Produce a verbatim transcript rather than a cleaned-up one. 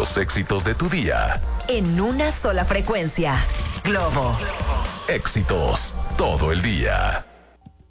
Los éxitos de tu día. En una sola frecuencia. Globo. Éxitos todo el día.